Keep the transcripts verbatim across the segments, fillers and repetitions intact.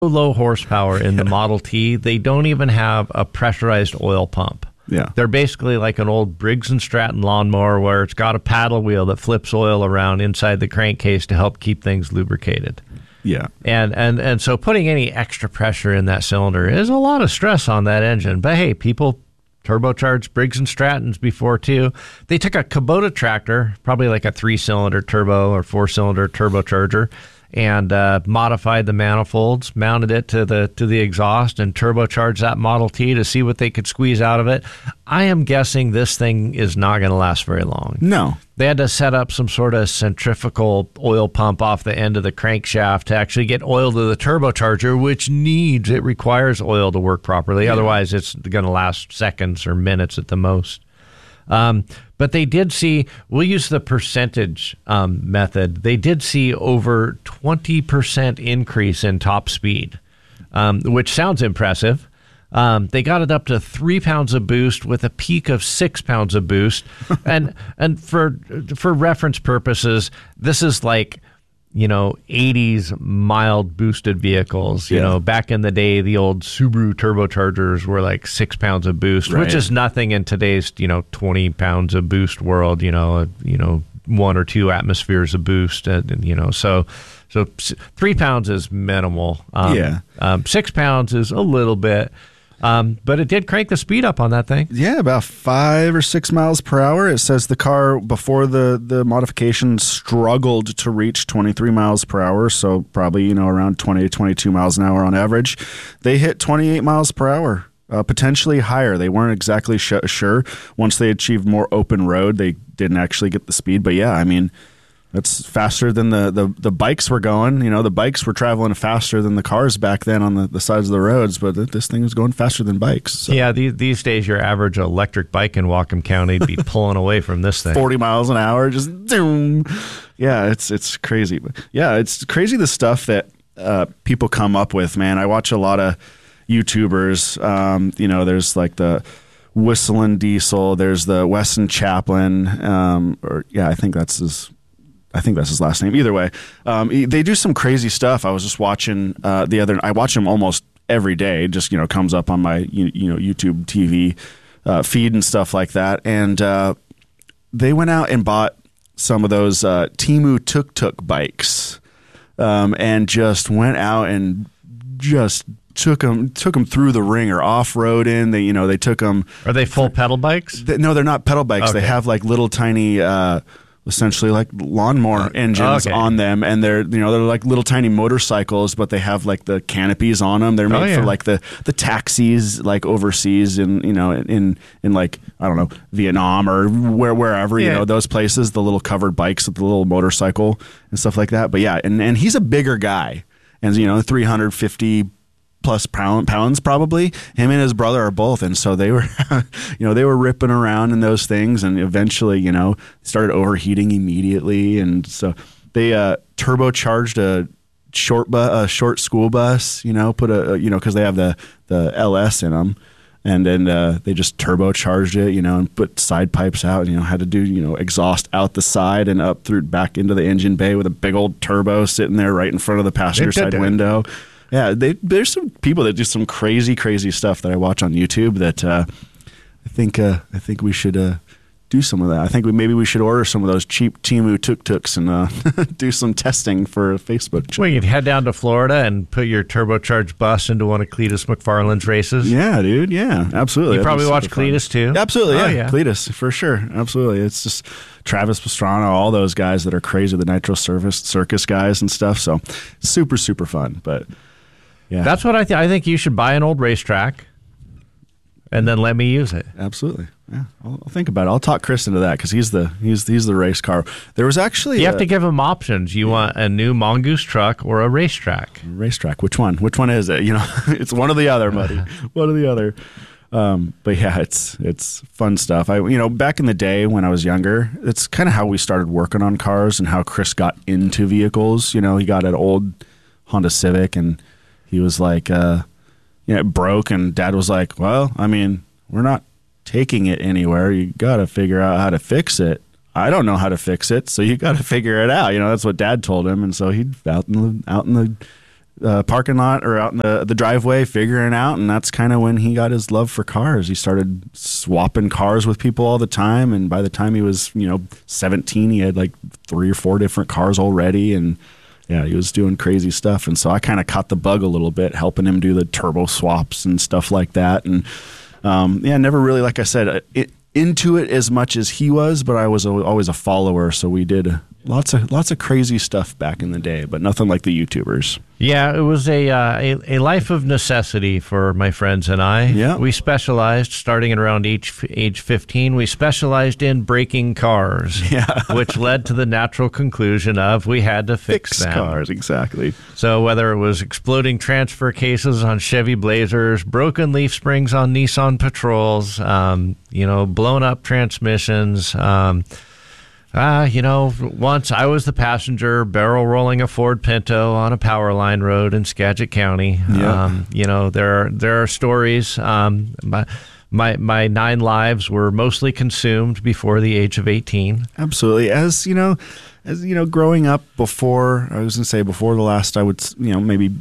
low horsepower in the Model T, they don't even have a pressurized oil pump. Yeah. They're basically like an old Briggs and Stratton lawnmower where it's got a paddle wheel that flips oil around inside the crankcase to help keep things lubricated. Yeah. And, and and so putting any extra pressure in that cylinder is a lot of stress on that engine. But hey, people turbocharged Briggs and Strattons before too. They took a Kubota tractor, probably like a three-cylinder turbo or four-cylinder turbocharger, and uh, modified the manifolds, mounted it to the to the exhaust, and turbocharged that Model T to see what they could squeeze out of it. I am guessing this thing is not going to last very long. No. They had to set up some sort of centrifugal oil pump off the end of the crankshaft to actually get oil to the turbocharger, which needs, it requires oil to work properly. Yeah. Otherwise, it's going to last seconds or minutes at the most. Um, but they did see, we'll use the percentage um, method, they did see over twenty percent increase in top speed, um, which sounds impressive. Um, they got it up to three pounds of boost with a peak of six pounds of boost. and and for for reference purposes, this is like, you know, eighties mild boosted vehicles. You Yeah. know, back in the day, the old Subaru turbochargers were like six pounds of boost, Right. which is nothing in today's, you know, twenty pounds of boost world. You know, uh, you know, one or two atmospheres of boost, and, and you know, so so s- three pounds is minimal. Um, Yeah. um, six pounds is a little bit. Um, but it did crank the speed up on that thing. Yeah, about five or six miles per hour. It says the car before the, the modification struggled to reach twenty-three miles per hour. So probably, you know, around twenty to twenty-two miles an hour on average. They hit twenty-eight miles per hour, uh, potentially higher. They weren't exactly sh- sure. Once they achieved more open road, they didn't actually get the speed. But yeah, I mean, that's faster than the, the, the bikes were going. You know, the bikes were traveling faster than the cars back then on the, the sides of the roads, but this thing was going faster than bikes. So. Yeah, these, these days your average electric bike in Whatcom County would be pulling away from this thing. forty miles an hour, just zoom. Yeah, it's it's crazy. But yeah, it's crazy the stuff that uh, people come up with, man. I watch a lot of YouTubers. Um, you know, there's like the Whistling Diesel, there's the Weston Chaplin, um, or yeah, I think that's his I think that's his last name. Either way, um, they do some crazy stuff. I was just watching uh, the other. I watch him almost every day. It just you know comes up on my you, you know YouTube T V uh, feed and stuff like that. And uh, they went out and bought some of those uh, Temu Tuk Tuk bikes, um, and just went out and just took them took them through the ringer, off roading. They you know they took them. Are they full pedal bikes? They, no, they're not pedal bikes. Okay. They have like little tiny. Uh, essentially like lawnmower engines okay. on them, and they're you know they're like little tiny motorcycles, but they have like the canopies on them. They're made Oh, yeah. for like the the taxis like overseas in you know in in like I don't know Vietnam or where wherever you Yeah. know those places, the little covered bikes with the little motorcycle and stuff like that. But yeah, and and he's a bigger guy, and you know three hundred fifty plus pound, pounds probably. Him and his brother are both, and so they were, you know, they were ripping around in those things, and eventually, you know, started overheating immediately, and so they uh, turbocharged a short bu- a short school bus, you know, put a, a you know, because they have the the L S in them, and then uh, they just turbocharged it, you know, and put side pipes out, and, you know, had to do you know exhaust out the side and up through back into the engine bay with a big old turbo sitting there right in front of the passenger They did side that. window. Yeah, they, there's some people that do some crazy, crazy stuff that I watch on YouTube that uh, I think uh, I think we should uh, do some of that. I think we maybe we should order some of those cheap Temu Tuk Tuks and uh, do some testing for Facebook. Well, you'd head down to Florida and put your turbocharged bus into one of Cletus McFarland's races. Yeah, dude. Yeah, absolutely. You That'd probably be watch super fun. Cletus too. Absolutely, yeah. Oh, yeah. Cletus, for sure. Absolutely. It's just Travis Pastrana, all those guys that are crazy, the Nitro Service Circus guys and stuff. So super, super fun. But yeah, That's what I think. I think you should buy an old racetrack and then let me use it. absolutely. Yeah, I'll, I'll think about it. I'll talk Chris into that because he's the he's he's the race car. There was actually You a have to give them options. You want a new Mongoose truck or a racetrack? racetrack. Which one? Which one is it? You know, it's one or the other, buddy. One or the other. Um, but yeah, it's it's fun stuff. I you know back in the day when I was younger, it's kind of how we started working on cars and how Chris got into vehicles. You know, he got an old Honda Civic and he was like, uh, you know, it broke, and Dad was like, well, I mean, we're not taking it anywhere. You got to figure out how to fix it. I don't know how to fix it, so you got to figure it out. You know, that's what Dad told him, and so he out in the out in the uh, parking lot or out in the, the driveway figuring out, and that's kind of when he got his love for cars. He started swapping cars with people all the time, and by the time he was, you know, seventeen, he had like three or four different cars already, and yeah, he was doing crazy stuff. And so I kind of caught the bug a little bit, helping him do the turbo swaps and stuff like that. And um, yeah, never really, like I said, it, into it as much as he was, but I was always a follower. So we did lots of lots of crazy stuff back in the day, but nothing like the YouTubers. Yeah, it was a, uh, a a life of necessity for my friends and I. Yeah. We specialized, starting at around age, age fifteen, we specialized in breaking cars, yeah. which led to the natural conclusion of we had to fix, Fix them. cars, exactly. So whether it was exploding transfer cases on Chevy Blazers, broken leaf springs on Nissan Patrols, um, you know, blown up transmissions, um, Ah, uh, you know, once I was the passenger barrel rolling a Ford Pinto on a power line road in Skagit County. Yeah. Um, you know, there are, there are stories. Um, my, my my nine lives were mostly consumed before the age of eighteen. Absolutely. As you know, as you know, growing up before, I was going to say before the last, I would, you know, maybe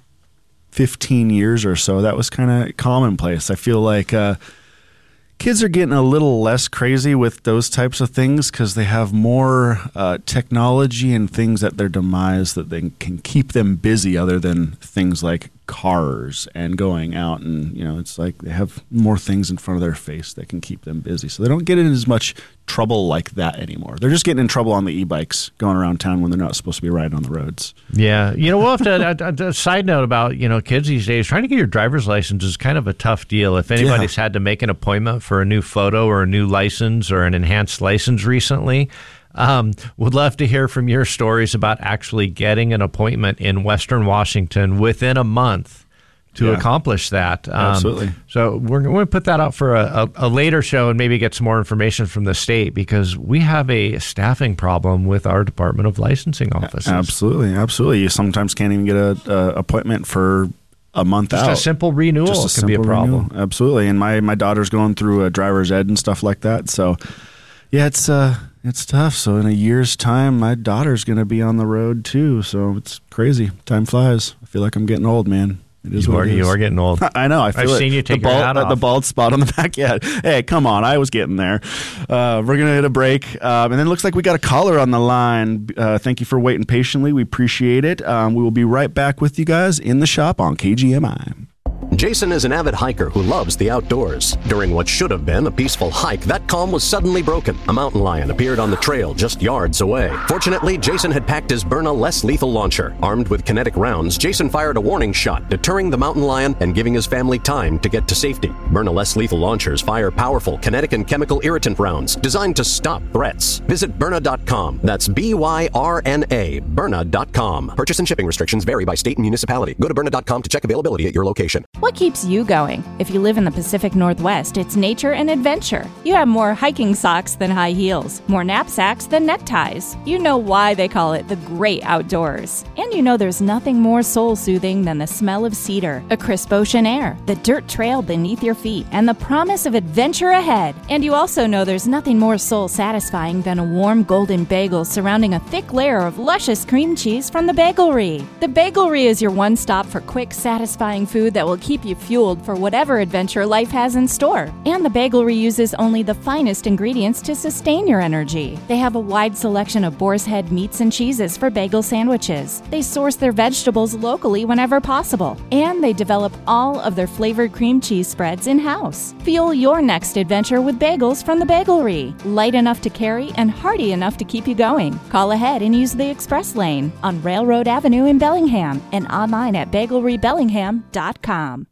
fifteen years or so, that was kind of commonplace. I feel like uh, kids are getting a little less crazy with those types of things because they have more uh, technology and things at their demise that they can keep them busy other than things like cars and going out. And, you know, it's like they have more things in front of their face that can keep them busy. So they don't get in as much trouble like that anymore. They're just getting in trouble on the e-bikes going around town when they're not supposed to be riding on the roads. Yeah. You know, we'll have to, a, a side note about, you know, kids these days, trying to get your driver's license is kind of a tough deal. If anybody's yeah. had to make an appointment for a new photo or a new license or an enhanced license recently, um, would love to hear from your stories about actually getting an appointment in Western Washington within a month to yeah. accomplish that. Um, Absolutely. So we're going to put that out for a, a, a later show and maybe get some more information from the state because we have a staffing problem with our Department of Licensing offices. Absolutely. Absolutely. You sometimes can't even get a, a appointment for a month Just out. Just a simple renewal Just a can be a problem. Renewal. Absolutely. And my, my daughter's going through a driver's ed and stuff like that. So yeah, it's uh, it's tough. So in a year's time, my daughter's going to be on the road too. So it's crazy. Time flies. I feel like I'm getting old, man. It is you, what are, it is. you are getting old. I know. I feel I've it. seen you take the your bald, hat off. The bald spot on the back. Yeah. Hey, come on. I was getting there. Uh, we're going to hit a break. Um, and then it looks like we got a caller on the line. Uh, thank you for waiting patiently. We appreciate it. Um, we will be right back with you guys in the shop on K G M I. Jason is an avid hiker who loves the outdoors. During what should have been a peaceful hike, that calm was suddenly broken. A mountain lion appeared on the trail just yards away. Fortunately, Jason had packed his Byrna less lethal launcher. Armed with kinetic rounds, Jason fired a warning shot, deterring the mountain lion and giving his family time to get to safety. Byrna less lethal launchers fire powerful kinetic and chemical irritant rounds designed to stop threats. Visit Byrna dot com. That's B Y R N A, Byrna dot com. Purchase and shipping restrictions vary by state and municipality. Go to Byrna dot com to check availability at your location. What keeps you going? If you live in the Pacific Northwest, it's nature and adventure. You have more hiking socks than high heels, more knapsacks than neckties. You know why they call it the great outdoors. And you know there's nothing more soul-soothing than the smell of cedar, a crisp ocean air, the dirt trail beneath your feet, and the promise of adventure ahead. And you also know there's nothing more soul-satisfying than a warm golden bagel surrounding a thick layer of luscious cream cheese from the Bagelry. The Bagelry is your one stop for quick, satisfying food that will keep you fueled for whatever adventure life has in store. And the Bagelry uses only the finest ingredients to sustain your energy. They have a wide selection of boar's head meats and cheeses for bagel sandwiches. They source their vegetables locally whenever possible. And they develop all of their flavored cream cheese spreads in-house. Fuel your next adventure with bagels from the Bagelry. Light enough to carry and hearty enough to keep you going. Call ahead and use the express lane on Railroad Avenue in Bellingham and online at bagelry bellingham dot com.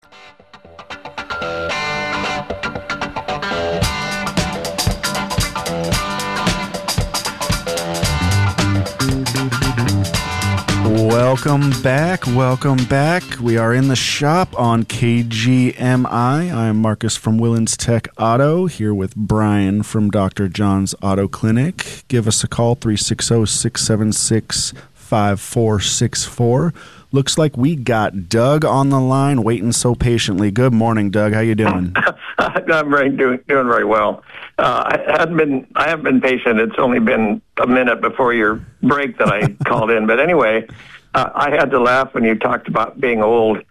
Welcome back. Welcome back. We are in the shop on K G M I. I am Marcus from Willens Tech Auto, here with Brian from Doctor John's Auto Clinic. Give us a call, three six zero, six seven six, five four six four. Looks like we got Doug on the line waiting so patiently. Good morning, Doug. How you doing? I'm very, doing doing very well. Uh, I haven't been I haven't been patient. It's only been a minute before your break that I called in. But anyway, Uh, I had to laugh when you talked about being old.